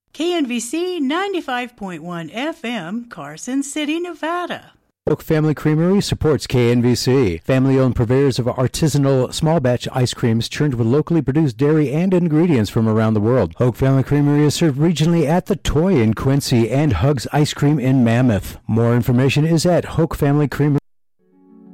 KNVC 95.1 FM, Carson City, Nevada. Hoke Family Creamery supports KNVC. Family-owned purveyors of artisanal small-batch ice creams churned with locally produced dairy and ingredients from around the world. Hoke Family Creamery is served regionally at The Toy in Quincy and Hugs Ice Cream in Mammoth. More information is at Hoke Family Creamery.